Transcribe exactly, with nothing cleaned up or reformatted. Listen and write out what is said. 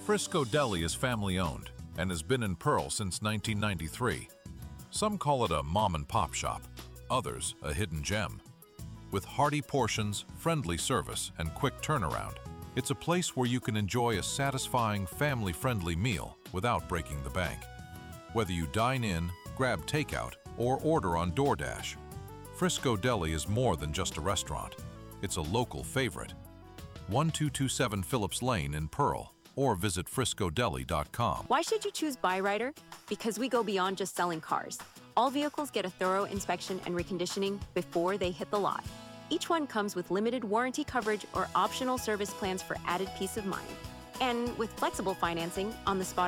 Frisco Deli is family-owned and has been in Pearl since nineteen ninety-three. Some call it a mom-and-pop shop, others a hidden gem. With hearty portions, friendly service, and quick turnaround, it's a place where you can enjoy a satisfying, family-friendly meal without breaking the bank. Whether you dine in, grab takeout, or order on DoorDash, Frisco Deli is more than just a restaurant. It's a local favorite. twelve twenty-seven Phillips Lane in Pearl, or visit frisco deli dot com. Why should you choose Byrider? Because we go beyond just selling cars. All vehicles get a thorough inspection and reconditioning before they hit the lot. Each one comes with limited warranty coverage or optional service plans for added peace of mind. And with flexible financing, on-the-spot